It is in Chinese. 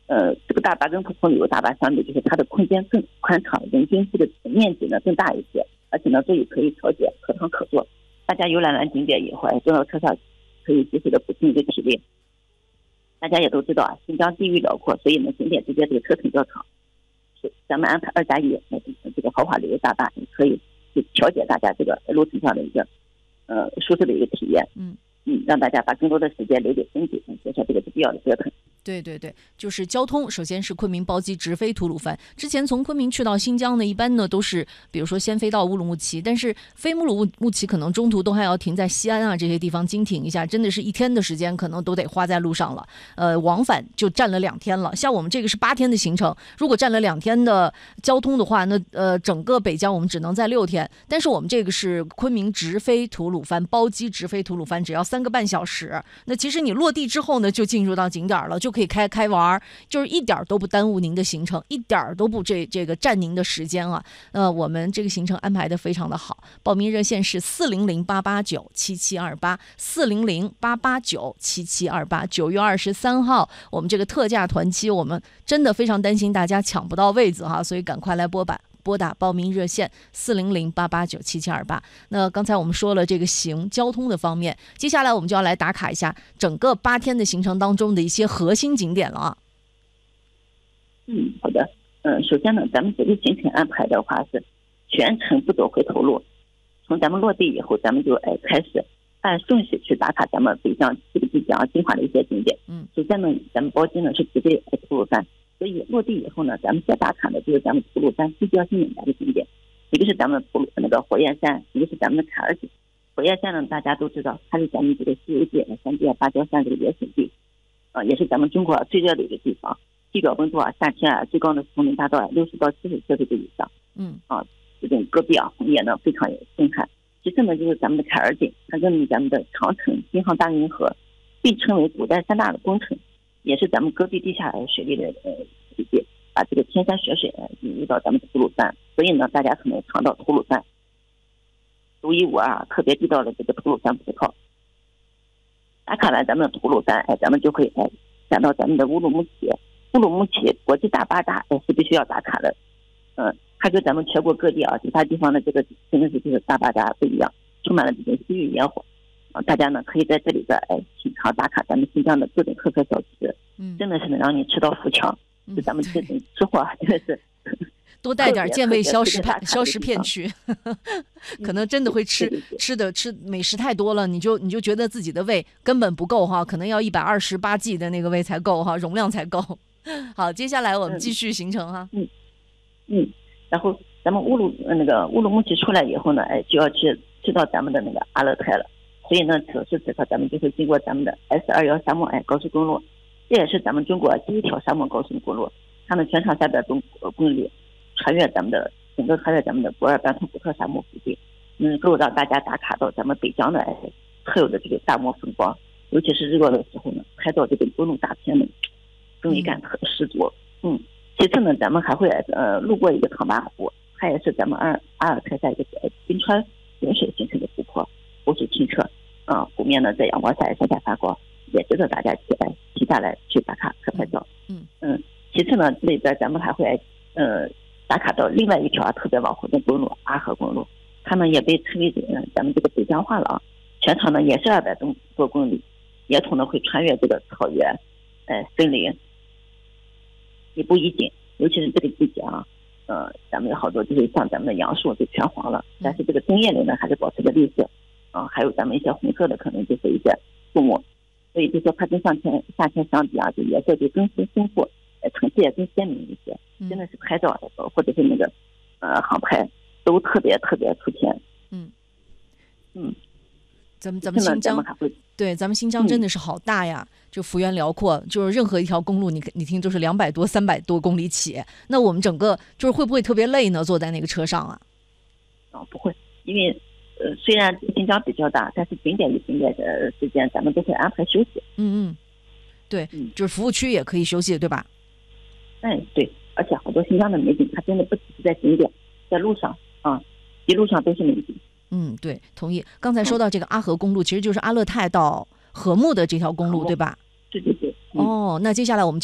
这个大巴跟普通旅游大巴相比，就是它的空间更宽敞，人均这个面积呢更大一些，而且呢座椅可以调节，可躺可坐。大家游览完景点以后，坐到车上可以及时的补充一个体力。大家也都知道啊，新疆地域辽阔，所以呢景点之间这个车程较长，咱们安排2+1这个豪华旅游大巴，可以去调节大家这个路程上的一个舒适的一个体验。让大家把更多的时间留给身体，减少这个不必要的折腾。 对对对，就是交通，首先是昆明包机直飞吐鲁番。之前从昆明去到新疆呢，一般呢都是比如说先飞到乌鲁木齐，但是飞乌鲁木齐可能中途都还要停在西安啊这些地方经停一下，真的是1天的时间可能都得花在路上了。往返就占了2天了。像我们这个是8天的行程，如果占了2天的交通的话，那整个北疆我们只能在6天。但是我们这个是昆明直飞吐鲁番，包机直飞吐鲁番，只要3个半小时。那其实你落地之后呢，就进入到景点了，就可以开玩，就是一点都不耽误您的行程，一点都不这个占您的时间啊。我们这个行程安排的非常的好，报名热线是400-889-7728，400-889-7728。9月23号，我们这个特价团期，我们真的非常担心大家抢不到位子哈，所以赶快来拨打报名热线400-889-7728。那刚才我们说了这个交通的方面，接下来我们就要来打卡一下整个8天的行程当中的一些核心景点了啊。 好的。首先呢，咱们这个行程安排的话是全程不走回头路，从咱们落地以后，咱们就开始按顺序去打卡咱们北疆这个即将进化的一些景点。首先呢，咱们包机呢是直飞吐鲁番，所以落地以后呢，咱们先打卡的就是咱们吐鲁番最标新2个景点，一个是咱们那个火焰山，一个是咱们的坎儿井。火焰山呢，大家都知道，它是咱们这个西游记三界芭蕉山这个原始地，也是咱们中国最热的一个地方，地表温度夏天最高的能达到60到70摄氏度以上。这种戈壁红叶呢非常有震撼。其次呢，就是咱们的坎儿井，它跟咱们的长城、京杭大运河并称为古代3大的工程，也是咱们戈壁地下水利的基地，把这个天山雪水引入到咱们的吐鲁番。所以呢，大家可能尝到吐鲁番独一无二、特别地道的这个吐鲁番葡萄。打卡完咱们的吐鲁番，咱们就会赶到咱们的乌鲁木齐。乌鲁木齐国际大巴扎是必须要打卡的。它跟咱们全国各地其他地方的这个真的是就是大巴扎不一样，充满了这种西域烟火。大家呢可以在这里品尝打卡咱们新疆的各种特色小吃，真的是能让你吃到腹腔。就咱们这种吃货真的是多带点健胃消食片去，可能真的会吃美食太多了，你就觉得自己的胃根本不够哈，可能要128G 的那个胃才够哈，容量才够。好，接下来我们继续行程哈。 然后咱们乌鲁木齐出来以后呢，就要去到咱们的那个阿勒泰了。所以呢，此时此刻咱们就会经过咱们的 S21沙漠高速公路，这也是咱们中国第一条沙漠高速公路，它们全长300多公里，穿越咱们的博尔班图古特沙漠腹地，能够让大家打卡到咱们北疆的特有的这个沙漠风光，尤其是日落的时候呢，拍到这个公路大片呢，氛围感特十足。其次呢，咱们还会路过一个唐巴湖，它也是咱们阿尔泰山一个冰川原水形成的湖泊，湖水清澈，湖面呢在阳光下闪闪发光，也值得大家停下来去打卡拍照。其次呢，这里边咱们还会打卡到另外一条特别网红的公路阿河公路，它们也被称为咱们这个北疆画廊，全长呢也是200多公里，也可能会穿越这个草原、森林，一步一景。尤其是这个季节咱们有好多就是像咱们的杨树就全黄了，但是这个针叶林呢还是保持着绿色，还有咱们一些红色的可能就是一些树木，所以就说它跟夏天相比就颜色就更丰富，层次也更鲜明一些，真的是拍照或者是那个航拍都特别特别出片。 咱们新疆对咱们新疆真的是好大呀，就幅员辽阔，就是任何一条公路你听都是200多300多公里起。那我们整个就是会不会特别累呢？坐在那个车上啊？ 不会，因为虽然新疆比较大，但是景点与景点的之间咱们都会安排休息。 对，就是服务区也可以休息，对吧？ 对，而且好多新疆的美景，它真的不只是在景点，在路上一路上都是美景。 对，同意。刚才说到这个阿河公路，其实就是阿勒泰到禾木的这条公路，对吧？ 对。 那接下来我们